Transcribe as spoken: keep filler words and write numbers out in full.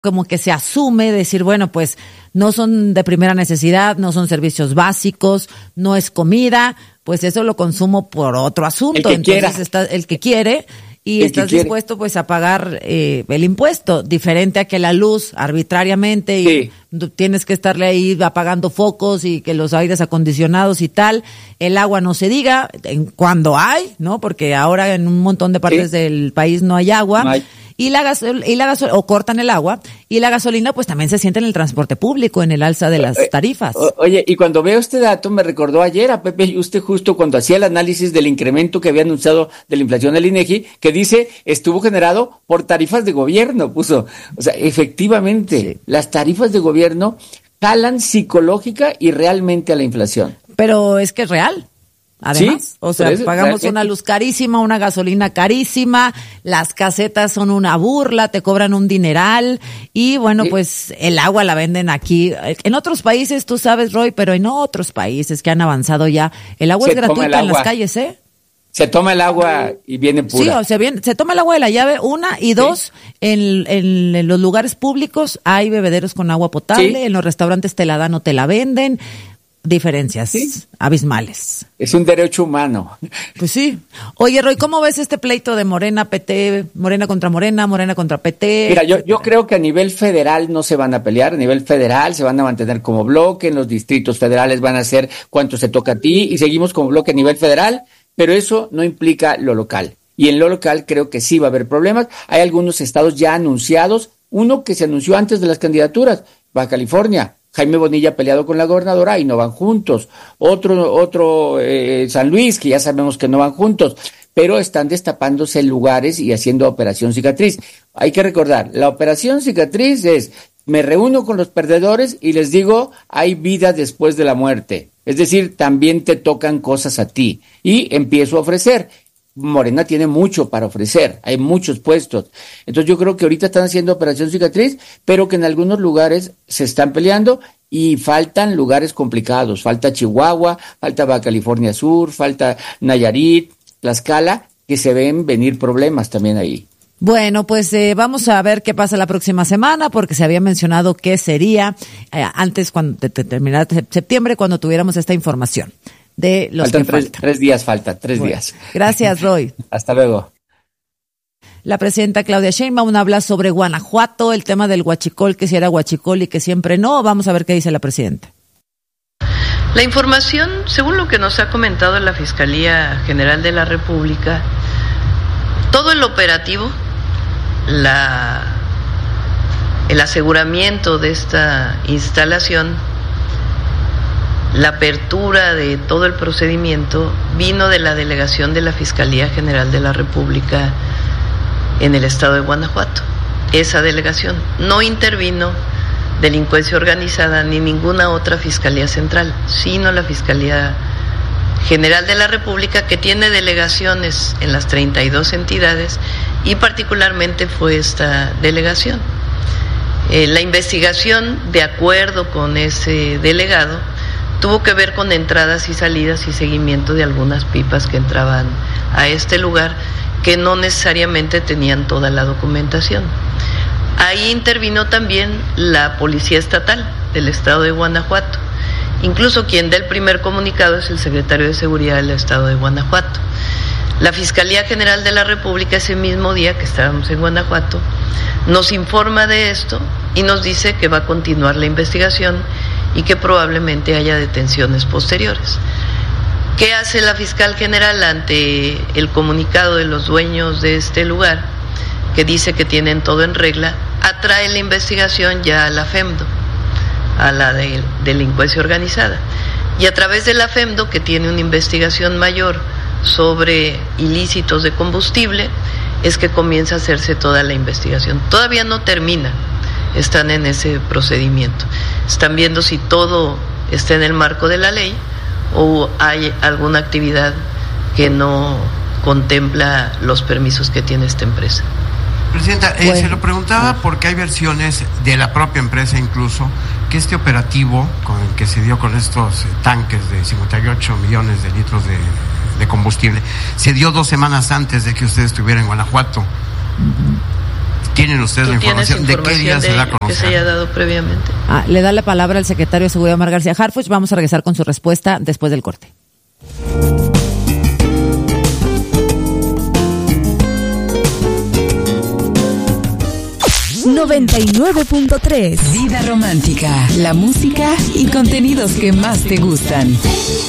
como que se asume decir, bueno, pues no son de primera necesidad, no son servicios básicos, no es comida, pues eso lo consumo por otro asunto. El que Entonces quiera. está el que quiere y El estás que quiere. dispuesto pues a pagar eh, el impuesto, diferente a que la luz arbitrariamente y Sí. tienes que estarle ahí apagando focos y que los aires acondicionados y tal, el agua no se diga, en cuando hay, ¿no? Porque ahora en un montón de partes Sí. del país no hay agua. No hay. Y la gasol y la gasol o cortan el agua y la gasolina pues también se siente en el transporte público, en el alza de las tarifas. O- Oye, y cuando veo este dato me recordó ayer a Pepe usted justo cuando hacía el análisis del incremento que había anunciado de la inflación del INEGI, que dice estuvo generado por tarifas de gobierno, puso. O sea, efectivamente, Sí. las tarifas de gobierno jalan psicológica y realmente a la inflación. Pero es que es real. Además, Sí, o sea, por eso, pagamos realmente. una luz carísima, una gasolina carísima, las casetas son una burla, te cobran un dineral y bueno, Sí. pues el agua la venden aquí. En otros países, tú sabes, Roy, pero en otros países que han avanzado ya, el agua Se es toma el gratuita en las agua. calles, ¿eh? Se toma el agua y viene pura. Sí, o sea, bien, se toma el agua de la llave, una, y dos, en, en, en los lugares públicos hay bebederos con agua potable, Sí. en los restaurantes te la dan o te la venden, diferencias Sí. abismales. Es un derecho humano. Pues sí. Oye, Roy, ¿cómo ves este pleito de Morena, P T, Morena contra Morena, Morena contra P T? Mira, yo, yo creo que a nivel federal no se van a pelear, a nivel federal se van a mantener como bloque, en los distritos federales van a hacer cuánto se toca a ti y seguimos como bloque a nivel federal, pero eso no implica lo local. Y en lo local creo que sí va a haber problemas. Hay algunos estados ya anunciados, uno que se anunció antes de las candidaturas, Baja California. Jaime Bonilla peleado con la gobernadora y no van juntos. Otro, otro eh, San Luis, que ya sabemos que no van juntos, pero están destapándose lugares y haciendo operación cicatriz. Hay que recordar, la operación cicatriz es, me reúno con los perdedores y les digo, hay vida después de la muerte. Es decir, también te tocan cosas a ti. Y empiezo a ofrecer. Morena tiene mucho para ofrecer, hay muchos puestos. Entonces yo creo que ahorita están haciendo operación cicatriz, pero que en algunos lugares se están peleando y faltan lugares complicados. Falta Chihuahua, falta Baja California Sur, falta Nayarit, Tlaxcala, que se ven venir problemas también ahí. Bueno, pues eh, vamos a ver qué pasa la próxima semana, porque se había mencionado que sería eh, antes cuando de, de terminar septiembre, cuando tuviéramos esta información de los Faltan que tres, faltan. tres días, falta, tres Bueno, días. gracias, Roy. Hasta luego. La presidenta Claudia Sheinbaum habla sobre Guanajuato, el tema del huachicol, que si era huachicol y que siempre no. Vamos a ver qué dice la presidenta. La información, según lo que nos ha comentado la Fiscalía General de la República, todo el operativo, la, el aseguramiento de esta instalación, la apertura de todo el procedimiento vino de la delegación de la Fiscalía General de la República en el estado de Guanajuato. Esa delegación no intervino delincuencia organizada ni ninguna otra Fiscalía Central, sino la Fiscalía General de la República, que tiene delegaciones en las treinta y dos entidades, y particularmente fue esta delegación. Eh, la investigación, de acuerdo con ese delegado, tuvo que ver con entradas y salidas y seguimiento de algunas pipas que entraban a este lugar, que no necesariamente tenían toda la documentación. Ahí intervino también la Policía Estatal del estado de Guanajuato. Incluso quien da el primer comunicado es el secretario de Seguridad del estado de Guanajuato. La Fiscalía General de la República, ese mismo día que estábamos en Guanajuato, nos informa de esto y nos dice que va a continuar la investigación y que probablemente haya detenciones posteriores. ¿Qué hace la fiscal general ante el comunicado de los dueños de este lugar, que dice que tienen todo en regla? Atrae la investigación ya a la FEMDO, a la de delincuencia organizada, y a través de la FEMDO, que tiene una investigación mayor sobre ilícitos de combustible, es que comienza a hacerse toda la investigación. Todavía no termina, están en ese procedimiento, están viendo si todo está en el marco de la ley o hay alguna actividad que no contempla los permisos que tiene esta empresa. Presidenta, eh, Bueno. se lo preguntaba porque hay versiones de la propia empresa incluso que este operativo con el que se dio con estos eh, tanques de cincuenta y ocho millones de litros de, de combustible se dio dos semanas antes de que usted estuviera en Guanajuato. ¿Tienen ustedes la información, información de qué día de se da a que conocer? se haya dado previamente. Ah, le da la palabra al secretario de Seguridad, Omar García Harfuch. Vamos a regresar con su respuesta después del corte. noventa y nueve punto tres. Vida romántica, la música y contenidos que más te gustan.